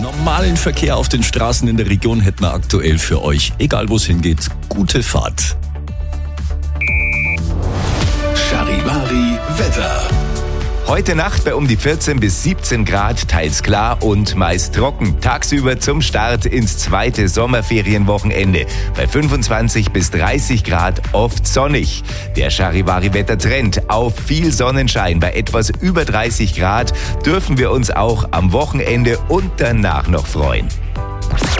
Normalen Verkehr auf den Straßen in der Region hätten wir aktuell für euch. Egal wo es hingeht, gute Fahrt. Charivari Wetter. Heute Nacht bei um die 14 bis 17 Grad, teils klar und meist trocken. Tagsüber zum Start ins zweite Sommerferienwochenende. Bei 25 bis 30 Grad oft sonnig. Der Charivari-Wettertrend auf viel Sonnenschein. Bei etwas über 30 Grad dürfen wir uns auch am Wochenende und danach noch freuen.